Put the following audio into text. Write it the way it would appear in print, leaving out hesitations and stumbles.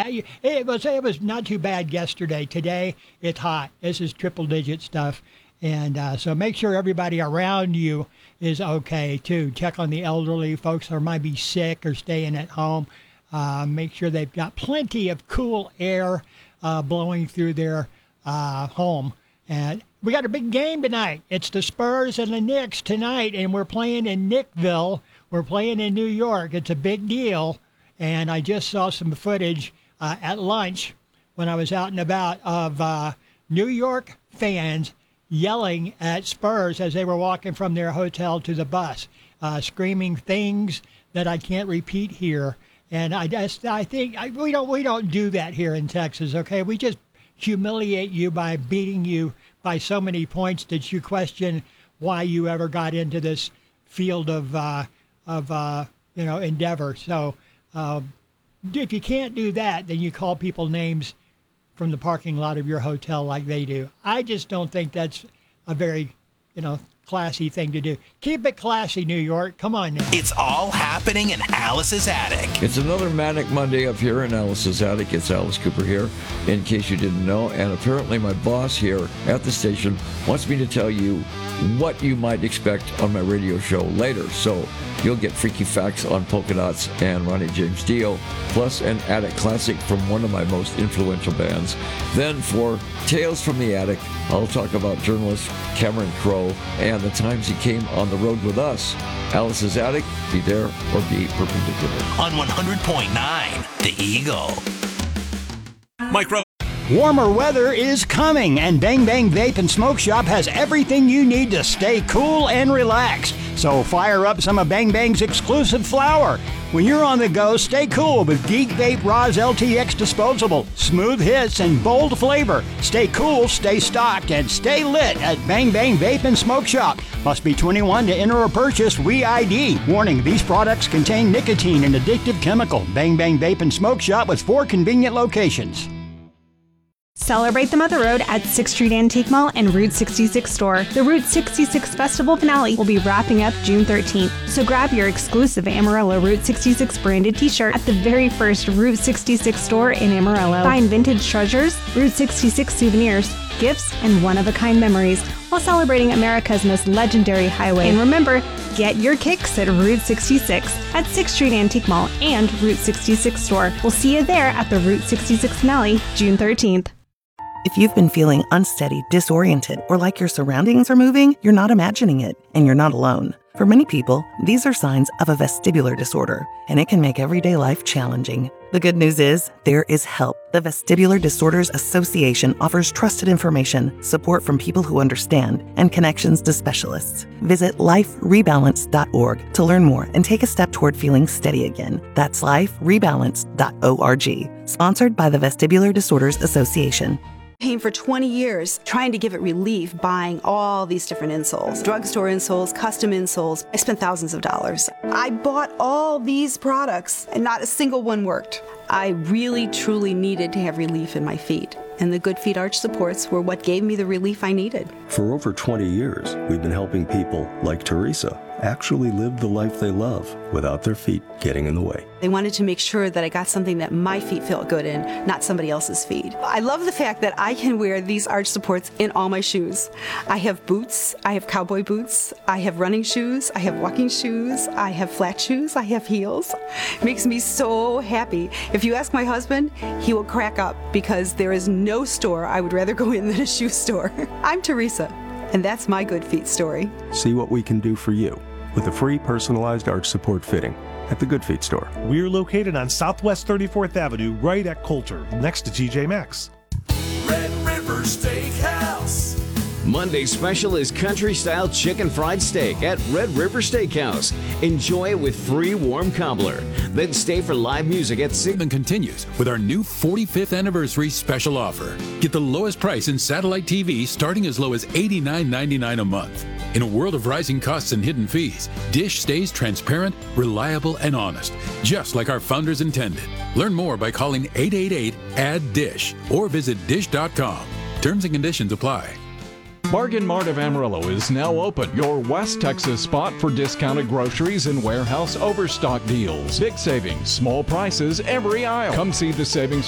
it was not too bad yesterday. Today it's hot. This is triple digit stuff, and so make sure everybody around you is okay too. Check on the elderly folks that might be sick or staying at home. Make sure they've got plenty of cool air blowing through their home. And we got a big game tonight. It's the Spurs and the Knicks tonight, and we're playing in Nickville. We're playing in New York. It's a big deal. And I just saw some footage at lunch when I was out and about of New York fans yelling at Spurs as they were walking from their hotel to the bus, screaming things that I can't repeat here. And I think we don't do that here in Texas, okay? We just humiliate you by beating you by so many points that you question why you ever got into this field of endeavor. So if you can't do that, then you call people names from the parking lot of your hotel like they do. I just don't think that's a very, classy thing to do. Keep it classy, New York. Come on now. It's all happening in Alice's attic. It's another Manic Monday up here in Alice's attic. It's Alice Cooper here, in case you didn't know. And apparently my boss here at the station wants me to tell you what you might expect on my radio show later. So you'll get freaky facts on Polka Dots and Ronnie James Dio, plus an attic classic from one of my most influential bands. Then for Tales from the Attic, I'll talk about journalist Cameron Crowe and the times he came on the road with us. Alice's Attic, be there or be perpendicular. On 100.9, The Eagle. Micro. Warmer weather is coming, and Bang Bang Vape and Smoke Shop has everything you need to stay cool and relaxed. So fire up some of Bang Bang's exclusive flower. When you're on the go, stay cool with Geek Vape Roz LTX Disposable. Smooth hits and bold flavor. Stay cool, stay stocked, and stay lit at Bang Bang Vape and Smoke Shop. Must be 21 to enter or purchase WeID. Warning, these products contain nicotine and addictive chemical. Bang Bang Vape and Smoke Shop with 4 convenient locations. Celebrate the Mother Road at 6th Street Antique Mall and Route 66 store. The Route 66 Festival finale will be wrapping up June 13th, so grab your exclusive Amarillo Route 66 branded t-shirt at the very first Route 66 store in Amarillo. Find vintage treasures, Route 66 souvenirs, gifts, and one-of-a-kind memories while celebrating America's most legendary highway. And remember, get your kicks at Route 66 at 6th Street Antique Mall and Route 66 store. We'll see you there at the Route 66 finale, June 13th. If you've been feeling unsteady, disoriented, or like your surroundings are moving, you're not imagining it, and you're not alone. For many people, these are signs of a vestibular disorder, and it can make everyday life challenging. The good news is, there is help. The Vestibular Disorders Association offers trusted information, support from people who understand, and connections to specialists. Visit liferebalance.org to learn more and take a step toward feeling steady again. That's liferebalance.org. Sponsored by the Vestibular Disorders Association. Pain for 20 years, trying to give it relief, buying all these different insoles, drugstore insoles, custom insoles. I spent thousands of dollars. I bought all these products and not a single one worked. I really, truly needed to have relief in my feet. And the Good Feet Arch supports were what gave me the relief I needed. For over 20 years, we've been helping people like Teresa actually live the life they love without their feet getting in the way. They wanted to make sure that I got something that my feet felt good in, not somebody else's feet. I love the fact that I can wear these arch supports in all my shoes. I have boots, I have cowboy boots, I have running shoes, I have walking shoes, I have flat shoes, I have heels. It makes me so happy. If you ask my husband, he will crack up because there is no store I would rather go in than a shoe store. I'm Teresa, and that's my Good Feet story. See what we can do for you with a free personalized arch support fitting at the Good Feet store. We're located on Southwest 34th Avenue, right at Coulter, next to TJ Maxx. Red River Steakhouse. Monday's special is country-style chicken fried steak at Red River Steakhouse. Enjoy it with free warm cobbler. Then stay for live music at 6. And continues with our new 45th anniversary special offer. Get the lowest price in satellite TV starting as low as $89.99 a month. In a world of rising costs and hidden fees, Dish stays transparent, reliable, and honest, just like our founders intended. Learn more by calling 888-ADD-DISH or visit dish.com. Terms and conditions apply. Bargain Mart of Amarillo is now open, your West Texas spot for discounted groceries and warehouse overstock deals. Big savings, small prices every aisle. Come see the savings